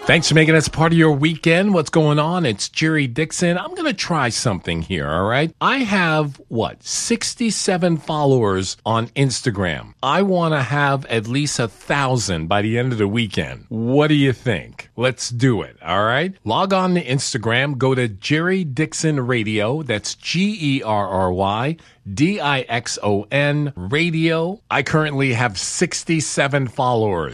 Thanks for making us part of your weekend. What's going on? It's Jerry Dixon. I'm going to try something here, all right? I have, 67 followers on Instagram. I want to have at least 1,000 by the end of the weekend. What do you think? Let's do it, all right? Log on to Instagram. Go to Jerry Dixon Radio. That's GERRY DIXON Radio. I currently have 67 followers.